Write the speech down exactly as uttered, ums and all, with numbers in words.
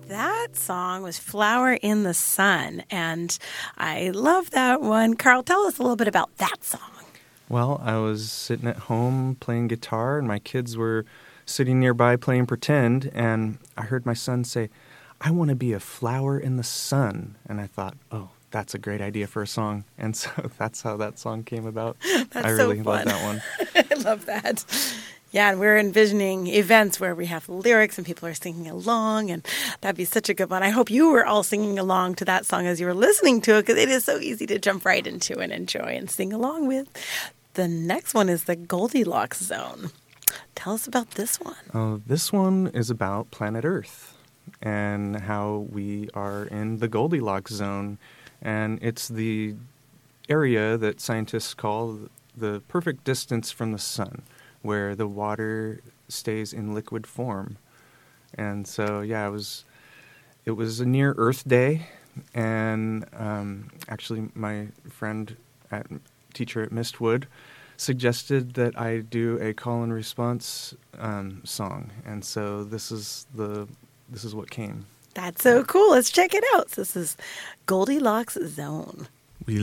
That song was Flower in the Sun, and I love that one. Carl, tell us a little bit about that song. Well, I was sitting at home playing guitar, and my kids were sitting nearby playing pretend, and I heard my son say, "I want to be a flower in the sun." And I thought, oh, that's a great idea for a song. And so that's how that song came about. That's I so really fun. love that one. I love that. Yeah, and we're envisioning events where we have lyrics and people are singing along, and that'd be such a good one. I hope you were all singing along to that song as you were listening to it, because it is so easy to jump right into and enjoy and sing along with. The next one is the Goldilocks Zone. Tell us about this one. Oh, this one is about planet Earth and how we are in the Goldilocks zone. And it's the area that scientists call the perfect distance from the sun, where the water stays in liquid form. And so, yeah, it was it was a near Earth Day, and um, actually my friend at teacher at Mistwood suggested that I do a call and response um, song, and so this is the this is what came. That's so cool. Let's check it out. So this is Goldilocks Zone.